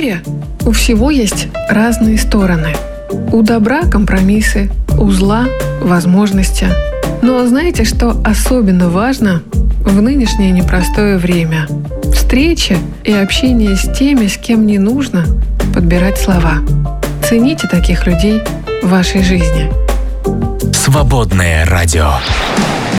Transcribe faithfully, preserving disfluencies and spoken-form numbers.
мире у всего есть разные стороны. У добра компромиссы, у зла возможности. Но знаете, что особенно важно в нынешнее непростое время? Встречи и общение с теми, с кем не нужно подбирать слова. Цените таких людей в вашей жизни. Свободное радио.